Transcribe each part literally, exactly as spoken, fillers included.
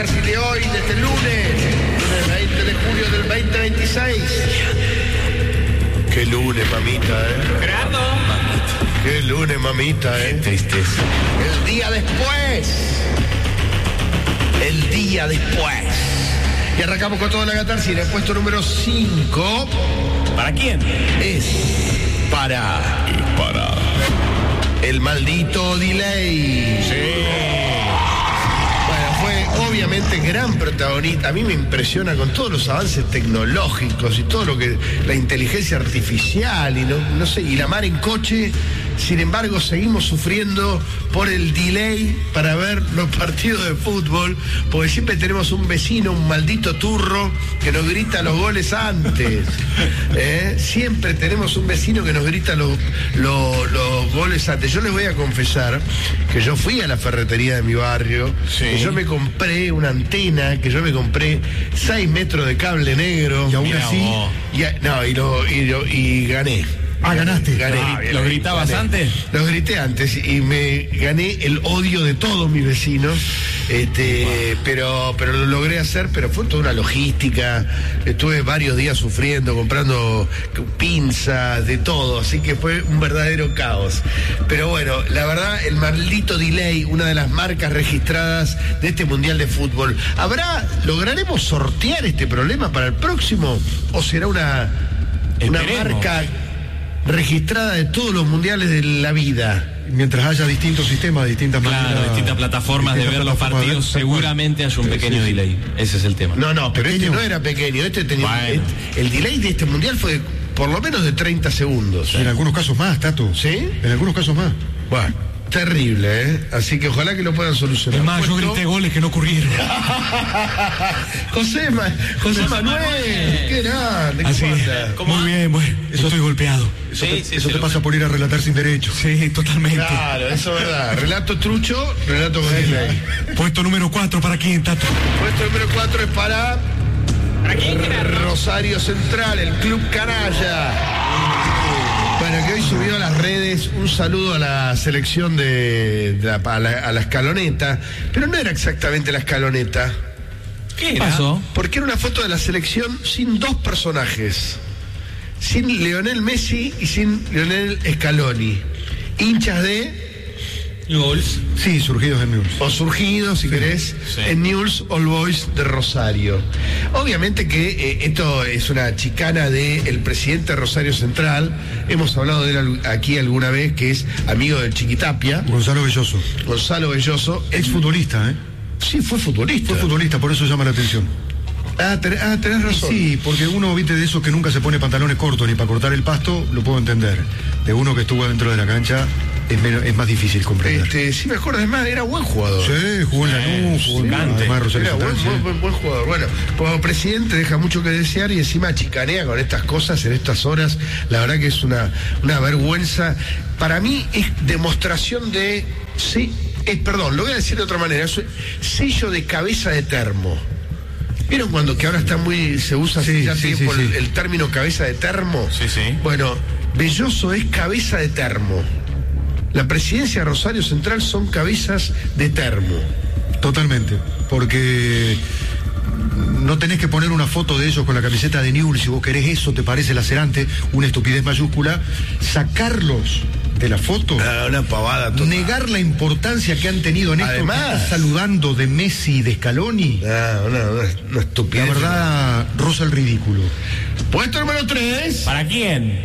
catarsis de hoy, de este lunes, lunes veinte de julio del veinte veintiséis. Qué lunes, mamita, ¿eh? Gerardo. Qué lunes, mamita, ¿eh? Qué tristeza. El día después. El día después. Y arrancamos con toda la catarsis. En el puesto número cinco. ¿Para quién? Es para... Para... el maldito delay. Sí. Bueno, fue obviamente gran protagonista. A mí me impresiona con todos los avances tecnológicos y todo lo que... la inteligencia artificial y no, no sé, y la mar en coche. Sin embargo, seguimos sufriendo por el delay para ver los partidos de fútbol, porque siempre tenemos un vecino, un maldito turro, que nos grita los goles antes. ¿Eh? Siempre tenemos un vecino que nos grita los, los, los goles antes. Yo les voy a confesar que yo fui a la ferretería de mi barrio, sí. que yo me compré una antena, que yo me compré seis metros de cable negro. Y aún Mira así... vos. Y, no, y, lo, y, lo, y gané. Ah, ganaste. Gané. Ah, ¿lo gritabas Gané. antes? Los grité antes y me gané el odio de todos mis vecinos, este, wow. pero, pero lo logré hacer, pero fue toda una logística. Estuve varios días sufriendo, comprando pinzas, de todo, así que fue un verdadero caos. Pero bueno, la verdad, el maldito delay, una de las marcas registradas de este Mundial de Fútbol. ¿Habrá, lograremos sortear este problema para el próximo? ¿O será una, una marca registrada de todos los mundiales de la vida? Mientras haya distintos sistemas, distintas Claro, maneras, distintas plataformas distintas de ver los plataformas partidos, de ver, seguramente hay un pequeño sí, sí. delay. Ese es el tema. No, no, pero Pequeño. este no era pequeño, este tenía... Bueno. este, el delay de este mundial fue por lo menos de treinta segundos. En algunos casos más, Tato. ¿Sí? En algunos casos más. Bueno, terrible, ¿eh? Así que ojalá que lo puedan solucionar. Es más, yo Puesto- grité goles que no ocurrieron. José, Ma- José Manuel, qué grande, Así ¿cómo es. anda? ¿Cómo Muy va? bien, bueno, eso estoy golpeado. Sí, Eso te, sí, eso sí, te lo pasa veo. por ir a relatar sin derecho. Sí, totalmente. Claro, eso es verdad. Relato trucho, relato con delay. Puesto número cuatro, ¿para quién, Tato? Puesto número cuatro es para... ¿Para quién, Gerardo? Rosario Central, el Club Canalla. Bueno, que hoy subió a las redes un saludo a la selección de, de la, a, la, a la escaloneta, pero no era exactamente la escaloneta, ¿Qué pasó? porque era una foto de la selección sin dos personajes, sin Lionel Messi y sin Lionel Scaloni, hinchas de... Gols. Sí, surgidos en News. o surgidos, si querés, sí. en Newell's Old Boys de Rosario. Obviamente que eh, esto es una chicana del presidente de Rosario Central. Hemos hablado de él aquí alguna vez, que es amigo del Chiquitapia, Gonzalo Belloso. Gonzalo Belloso. Ex futbolista, ¿eh? Sí, fue futbolista. Fue futbolista, por eso llama la atención. Ah, ten- ah, tenés razón. Sí, porque uno, viste, de esos que nunca se pone pantalones cortos ni para cortar el pasto, lo puedo entender. De uno que estuvo dentro de la cancha, es, menos, es más difícil comprender. Este, sí me acuerdo, además era buen jugador. Sí, jugó en Lanús, jugó en sí, además de Rosario Era buen, Central, buen, sí. buen, buen jugador. Bueno, como presidente deja mucho que desear y encima chicanea con estas cosas en estas horas. La verdad que es una, una vergüenza. Para mí es demostración de... Sí, es, perdón, lo voy a decir de otra manera. Es sello de cabeza de termo. ¿Vieron cuando que ahora está muy... se usa Sí, hace ya sí, tiempo sí, el, sí. el término cabeza de termo? Sí, sí. Bueno, Belloso es cabeza de termo. La presidencia de Rosario Central son cabezas de termo. Totalmente, porque no tenés que poner una foto de ellos con la camiseta de Newell's, si vos querés eso, te parece lacerante, una estupidez mayúscula, sacarlos de la foto, Ah, una pavada total. negar la importancia que han tenido en esto, Además. que estás saludando de Messi y de Scaloni, Ah, una, una, una estupidez. la verdad roza el ridículo. Puesto número tres. ¿Para quién?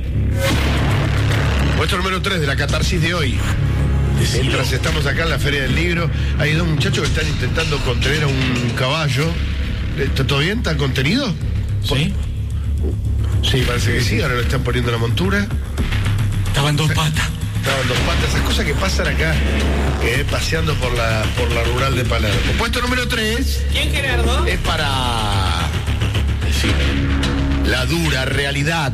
Puesto número tres de la catarsis de hoy. Mientras estamos acá en la Feria del Libro, hay dos muchachos que están intentando contener a un caballo. ¿Está todo bien? ¿Está contenido? ¿Sí? Sí, parece que sí. Ahora lo están poniendo la montura. Estaba en dos patas. Estaban dos patas. Esas cosas que pasan acá, eh, paseando por la, por la rural de Palermo. Puesto número tres ¿Quién, Gerardo? es para... Sí, la dura realidad.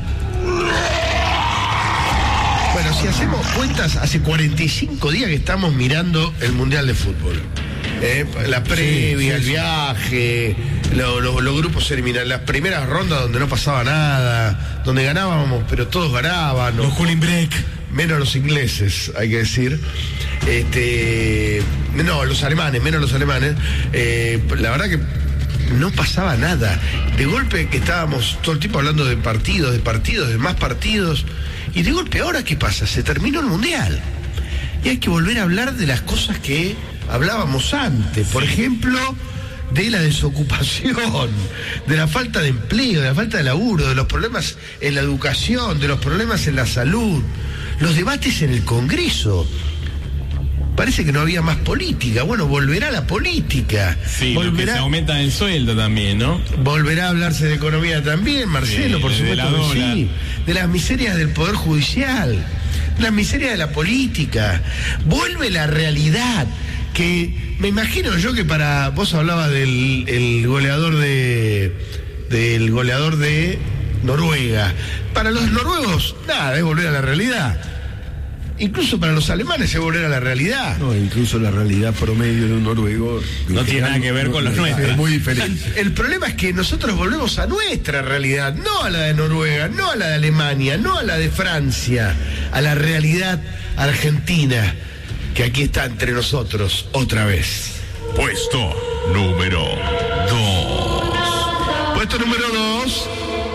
Bueno, si hacemos cuentas, hace cuarenta y cinco días que estamos mirando el Mundial de Fútbol. Eh, la previa, Sí, sí, el viaje, lo- lo- los grupos eliminados, las primeras rondas donde no pasaba nada, donde ganábamos, pero todos ganaban. Los ¿no? cooling break. Menos los ingleses, hay que decir. Este, no, los alemanes, menos los alemanes, eh, la verdad que no pasaba nada. De golpe que estábamos todo el tiempo hablando de partidos, de partidos, de más partidos, y de golpe ahora ¿qué pasa? Se terminó el Mundial. Y hay que volver a hablar de las cosas que hablábamos antes. Por ejemplo, de la desocupación, de la falta de empleo, de la falta de laburo, de los problemas en la educación, de los problemas en la salud, los debates en el Congreso. Parece que no había más política. Bueno, volverá la política. Sí, volverá, porque se aumenta el sueldo también, ¿no? Volverá a hablarse de economía también, Marcelo, Sí, por de supuesto la que dólar. sí. De las miserias del Poder Judicial, de las miserias de la política. Vuelve la realidad, que me imagino yo que para... Vos hablabas del el goleador de... del goleador de Noruega. Para los noruegos, nada, es volver a la realidad. Incluso para los alemanes es volver a la realidad. No, incluso la realidad promedio de un noruego No tiene nada que ver con los nuestros. Es muy diferente. El problema es que nosotros volvemos a nuestra realidad, no a la de Noruega, no a la de Alemania, no a la de Francia, a la realidad argentina, que aquí está entre nosotros otra vez. Puesto número dos. Puesto número dos.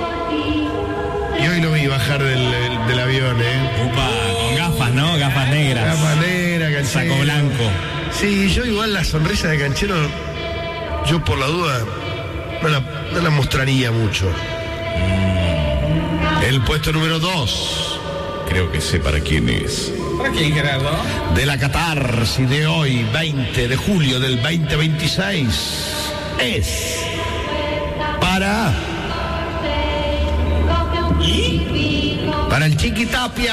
Y hoy lo vi bajar del, del, del avión, ¿eh? Upa, con gafas, ¿no? Gafas negras. La manera, Canchero. Saco blanco. Sí, yo igual la sonrisa de Canchero, yo por la duda, no la, no la mostraría mucho. El puesto número dos. Creo que sé para quién es. ¿Para quién, Gerardo? De la catarsis de hoy, veinte de julio del veinte veintiséis, es para... Para el Chiqui Tapia.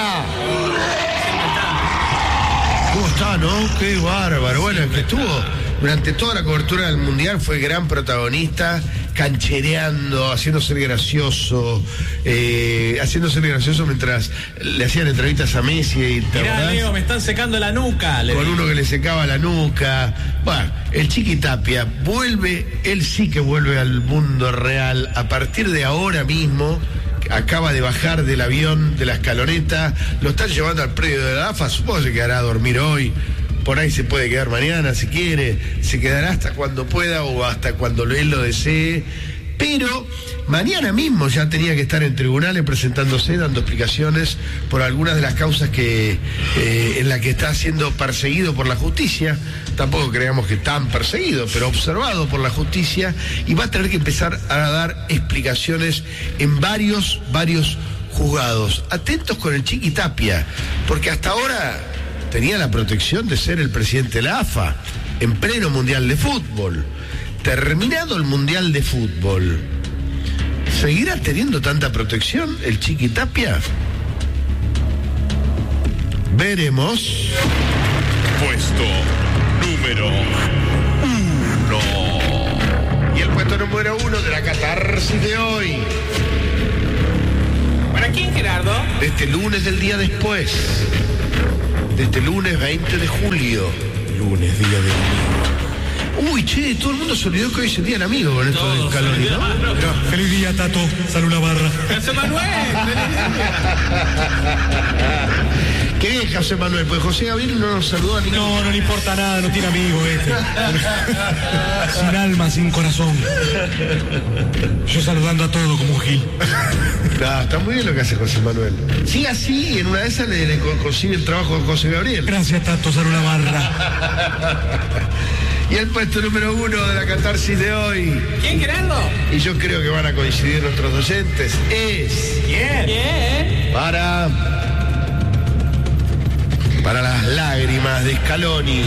¿Cómo está, no? Qué bárbaro. Bueno, el que estuvo durante toda la cobertura del Mundial fue gran protagonista, canchereando, haciéndose el gracioso, eh, haciéndose el gracioso mientras le hacían entrevistas a Messi. Y, ¿te Mirá, acordás? Leo, me están secando la nuca. le Con digo. uno que le secaba la nuca. Bueno, el Chiqui Tapia vuelve, él sí que vuelve al mundo real a partir de ahora mismo. Acaba de bajar del avión, de la escaloneta, lo están llevando al predio de la A F A, supongo que se quedará a dormir hoy, por ahí se puede quedar mañana si quiere, se quedará hasta cuando pueda o hasta cuando él lo desee, pero mañana mismo ya tenía que estar en tribunales presentándose, dando explicaciones por algunas de las causas que eh, en las que está siendo perseguido por la justicia. Tampoco creamos que tan perseguido, pero observado por la justicia, y va a tener que empezar a dar explicaciones en varios, varios juzgados. Atentos con el Chiqui Tapia, porque hasta ahora tenía la protección de ser el presidente de la A F A, en pleno Mundial de Fútbol. Terminado el Mundial de Fútbol, ¿seguirá teniendo tanta protección el Chiqui Tapia? Veremos. Puesto número uno. Y el puesto número uno de la catarsis de hoy, ¿Para quién, Gerardo? de este lunes del día después, de este lunes veinte de julio. Lunes, día de... Uy, che, todo el mundo se olvidó que hoy es el día del amigo con esto del calor, ¿no? Feliz día, Tato. Salud la barra. José Manuel. Qué bien, José Manuel, pues José Gabriel no nos saludó a ninguno. No, no le importa nada, no tiene amigo este. Sin alma, sin corazón. Yo saludando a todo como un gil. No, está muy bien lo que hace José Manuel. Sigue así y en una de esas le, le co- consigue el trabajo con José Gabriel. Gracias, Tato. Salud la barra. Y el puesto número uno de la catarsis de hoy, ¿Quién, Gerardo? y yo creo que van a coincidir nuestros oyentes, es ¿Quién? ¿Quién? para... para las lágrimas de Scaloni.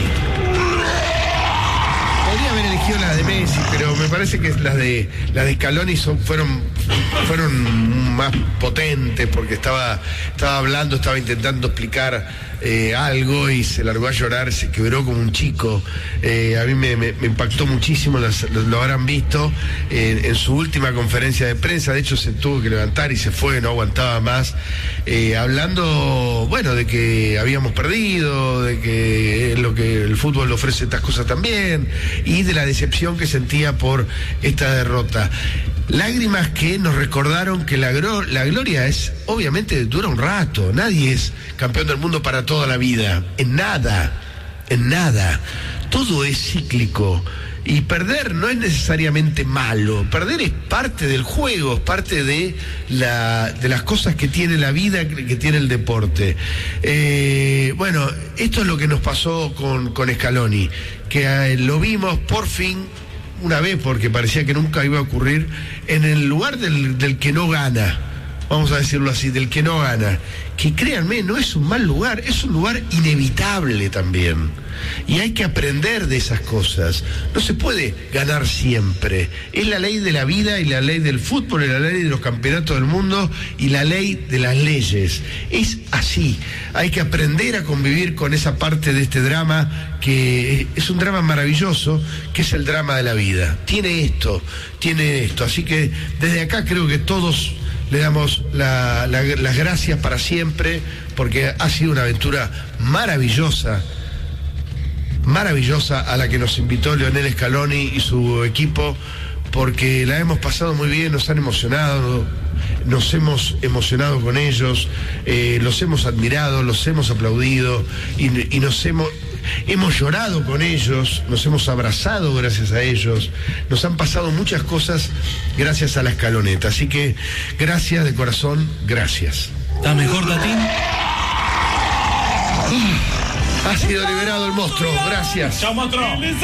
Podría haber elegido las de Messi, pero me parece que las de las de Scaloni son, fueron, fueron más potentes, porque estaba, estaba hablando, estaba intentando explicar eh, algo y se largó a llorar, se quebró como un chico. Eh, a mí me, me- me impactó muchísimo, las- lo, lo habrán visto eh, en su última conferencia de prensa. De hecho se tuvo que levantar y se fue, no aguantaba más, eh, hablando, bueno, de que habíamos perdido, de que lo que el fútbol le ofrece estas cosas también, y de la decepción que sentía por esta derrota. Lágrimas que nos recordaron que la, gro- la gloria es, obviamente, dura un rato. Nadie es campeón del mundo para toda la vida. En nada, en nada. todo es cíclico. Y perder no es necesariamente malo, perder es parte del juego, es parte de, la, de las cosas que tiene la vida, que tiene el deporte. Eh, bueno, esto es lo que nos pasó con, con Scaloni, que eh, lo vimos por fin, una vez, porque parecía que nunca iba a ocurrir, en el lugar del, del que no gana. Vamos a decirlo así, del que no gana, que créanme, no es un mal lugar, es un lugar inevitable también. Y hay que aprender de esas cosas. No se puede ganar siempre. Es la ley de la vida y la ley del fútbol, y la ley de los campeonatos del mundo y la ley de las leyes. Es así. Hay que aprender a convivir con esa parte de este drama, que es un drama maravilloso, que es el drama de la vida. Tiene esto, tiene esto. Así que desde acá creo que todos le damos la, la, las gracias para siempre, porque ha sido una aventura maravillosa, maravillosa a la que nos invitó Lionel Scaloni y su equipo, porque la hemos pasado muy bien, nos han emocionado, nos hemos emocionado con ellos, eh, los hemos admirado, los hemos aplaudido y, y nos hemos... Hemos llorado con ellos, nos hemos abrazado gracias a ellos, nos han pasado muchas cosas gracias a la escaloneta. Así que gracias de corazón, gracias. ¿Está mejor, Tatín? Ha sido liberado el monstruo, gracias. ¡Chao, monstruo!